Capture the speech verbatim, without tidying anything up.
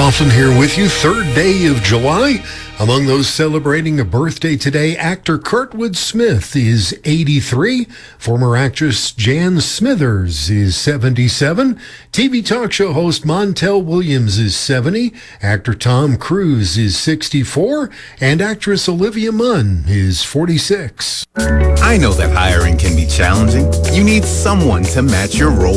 Laughlin here with you. Third day of July. Among those celebrating a birthday today, actor Kurtwood Smith is eighty-three. Former actress Jan Smithers is seventy-seven. T V talk show host Montel Williams is seventy. Actor Tom Cruise is sixty-four. And actress Olivia Munn is forty-six. I know that hiring can be challenging. You need someone to match your role